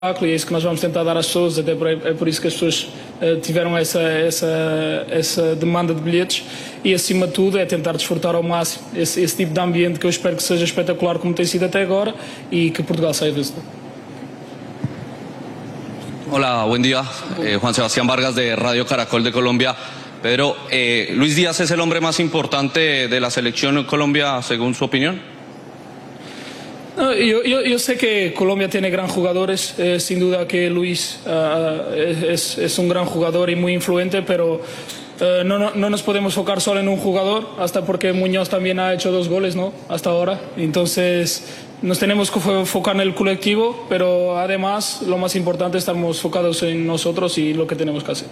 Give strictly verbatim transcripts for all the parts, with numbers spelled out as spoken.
e é isso que nós vamos tentar dar às pessoas, até por, é por isso que as pessoas uh, tiveram essa, essa, essa demanda de bilhetes e acima de tudo é tentar desfrutar ao máximo esse, esse tipo de ambiente que eu espero que seja espetacular como tem sido até agora e que Portugal saia vencedor. Hola, buen día. Eh, Juan Sebastián Vargas de Radio Caracol de Colombia. Pedro, eh, ¿Luis Díaz es el hombre más importante de la selección en Colombia según su opinión? No, yo, yo, yo sé que Colombia tiene gran jugadores, eh, sin duda que Luis uh, es, es un gran jugador y muy influente, pero uh, no, no, no nos podemos enfocar solo en un jugador, hasta porque Muñoz también ha hecho dos goles, ¿no? Hasta ahora. Entonces nos tenemos que enfocar en el colectivo, pero además lo más importante estamos enfocados en nosotros y lo que tenemos que hacer.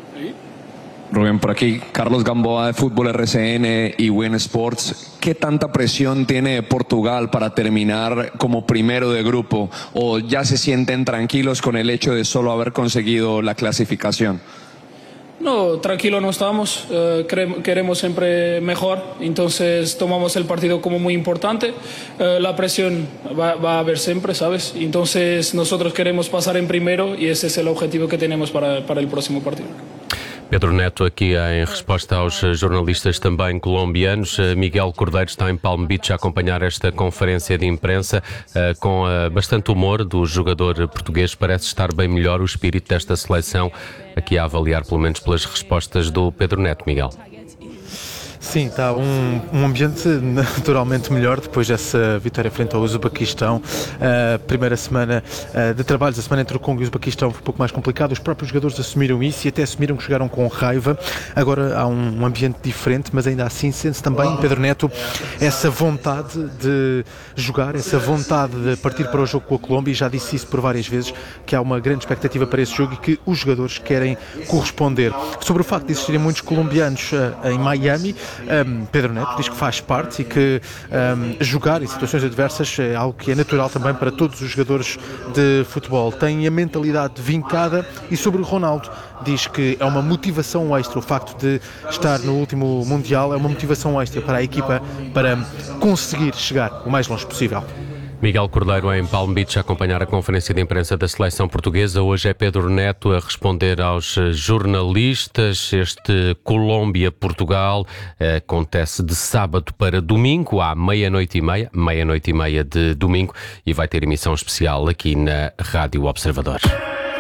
Rubén, por aquí, Carlos Gamboa de Fútbol R C N y Win Sports. ¿Qué tanta presión tiene Portugal para terminar como primero de grupo? ¿O ya se sienten tranquilos con el hecho de solo haber conseguido la clasificación? No, tranquilo no estamos, uh, queremos siempre mejor, entonces tomamos el partido como muy importante, uh, la presión va, va a haber siempre, ¿sabes? Entonces nosotros queremos pasar en primero y ese es el objetivo que tenemos para, para el próximo partido. Pedro Neto aqui em resposta aos jornalistas também colombianos. Miguel Cordeiro está em Palm Beach a acompanhar esta conferência de imprensa com bastante humor do jogador português. Parece estar bem melhor o espírito desta seleção, aqui a avaliar pelo menos pelas respostas do Pedro Neto. Miguel. Sim, está um, um ambiente naturalmente melhor depois dessa vitória frente ao Uzbequistão. A uh, primeira semana uh, de trabalhos, a semana entre o Congo e o Uzbequistão foi um pouco mais complicado. Os próprios jogadores assumiram isso e até assumiram que jogaram com raiva. Agora há um, um ambiente diferente, mas ainda assim sente-se também, Pedro Neto, essa vontade de jogar, essa vontade de partir para o jogo com a Colômbia, e já disse isso por várias vezes, que há uma grande expectativa para esse jogo e que os jogadores querem corresponder. Sobre o facto de existirem muitos colombianos uh, em Miami, Um, Pedro Neto diz que faz parte e que um, jogar em situações adversas é algo que é natural também para todos os jogadores de futebol. Tem a mentalidade vincada e sobre o Ronaldo diz que é uma motivação extra. O facto de estar no último Mundial é uma motivação extra para a equipa para conseguir chegar o mais longe possível. Miguel Cordeiro em Palm Beach a acompanhar a conferência de imprensa da seleção portuguesa. Hoje é Pedro Neto a responder aos jornalistas. Este Colômbia-Portugal acontece de sábado para domingo, à meia-noite e meia, meia-noite e meia de domingo, e vai ter emissão especial aqui na Rádio Observador.